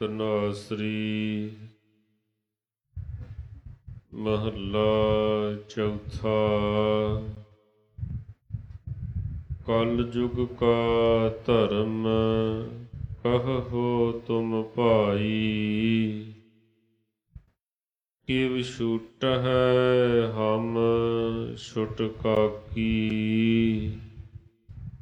ਧਨਾਸਰੀ ਮਹੱਲਾ ਚੌਥਾ। ਕਲ ਯੁਗ ਕਾ ਧਰਮ ਕਹੋ ਤੁਮ ਭਾਈ, ਕਿਵ ਛੂਟਹਿ ਹਮ ਛੁਟਕਾਕੀ।